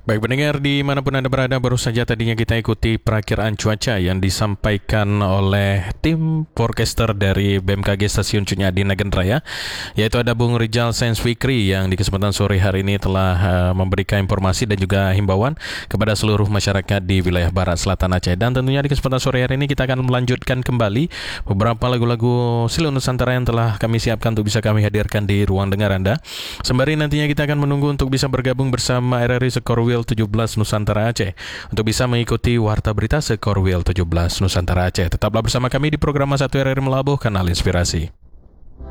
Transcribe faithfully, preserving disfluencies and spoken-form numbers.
Baik pendengar dimanapun Anda berada, baru saja tadinya kita ikuti perakiraan cuaca yang disampaikan oleh tim forecaster dari B M K G Stasiun Cunyadi Nagan Raya, yaitu ada Bung Rijal Sains Fikri yang di kesempatan sore hari ini telah uh, memberikan informasi dan juga himbauan kepada seluruh masyarakat di wilayah Barat Selatan Aceh. Dan tentunya di kesempatan sore hari ini kita akan melanjutkan kembali beberapa lagu-lagu Silo Nusantara yang telah kami siapkan untuk bisa kami hadirkan di ruang dengar Anda. Sembari nantinya kita akan menunggu untuk bisa bergabung bersama R R I Skorwil tujuh belas Nusantara Aceh untuk bisa mengikuti Warta Berita Skorwil tujuh belas Nusantara Aceh. Tetaplah bersama kami di program satu R R I Melabuh, Kanal Inspirasi.